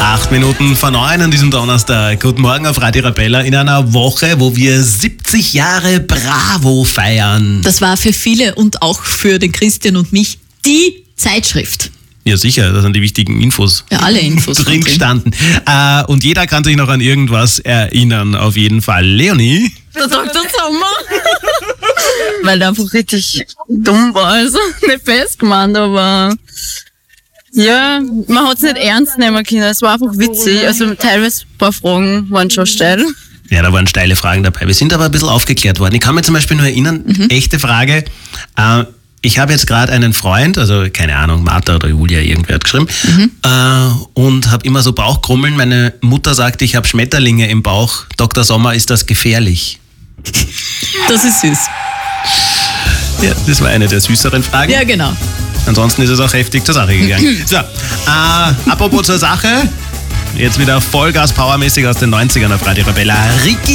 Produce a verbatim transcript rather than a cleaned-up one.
Acht Minuten vor neun an diesem Donnerstag. Guten Morgen auf Radio Arabella in einer Woche, wo wir siebzig Jahre Bravo feiern. Das war für viele und auch für den Christian und mich die Zeitschrift. Ja, sicher, da sind die wichtigen Infos Ja, alle Infos drin drin. gestanden. Äh, und jeder kann sich noch an irgendwas erinnern, auf jeden Fall. Leonie? Der Doktor Sommer. Weil der einfach richtig dumm war. Also nicht fest gemeint, aber ja, man hat es nicht ernst nehmen können. Es war einfach witzig. Also teilweise ein paar Fragen waren schon steil. Ja, da waren steile Fragen dabei. Wir sind aber ein bisschen aufgeklärt worden. Ich kann mich zum Beispiel nur erinnern, mhm. echte Frage, äh, ich habe jetzt gerade einen Freund, also keine Ahnung, Martha oder Julia, irgendwer hat geschrieben, mhm. äh, und habe immer so Bauchkrummeln. Meine Mutter sagt, ich habe Schmetterlinge im Bauch. Doktor Sommer, ist das gefährlich? Das ist süß. Ja, das war eine der süßeren Fragen. Ja, genau. Ansonsten ist es auch heftig zur Sache gegangen. So, äh, apropos zur Sache, jetzt wieder Vollgas powermäßig aus den neunzigern auf Radio Arabella. Ricky